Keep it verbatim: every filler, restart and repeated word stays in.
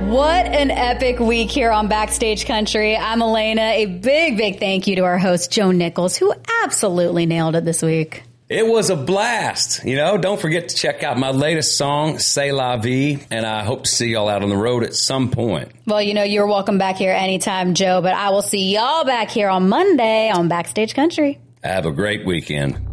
What an epic week here on Backstage Country. I'm Elena. A big, big thank you to our host, Joe Nichols, who absolutely nailed it this week. It was a blast. You know, don't forget to check out my latest song, C'est La Vie, and I hope to see y'all out on the road at some point. Well, you know, you're welcome back here anytime, Joe, but I will see y'all back here on Monday on Backstage Country. Have a great weekend.